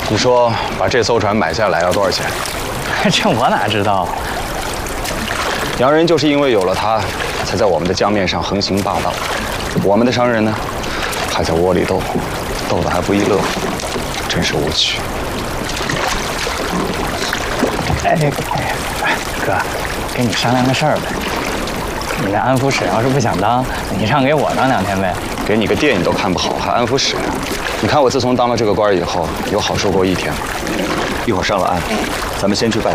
你说把这艘船买下来要多少钱？ 这我哪知道？ 洋人就是因为有了它，才在我们的江面上横行霸道。我们的商人呢，还在窝里斗，斗得还不亦乐乎，真是无趣。 哥，跟你商量个事儿呗。你那安抚使要是不想当，你让给我当2天呗。 给你个电影都看不好，还安抚使？你看我自从当了这个官以后，有好受过1天。一会儿上了岸，咱们先去拜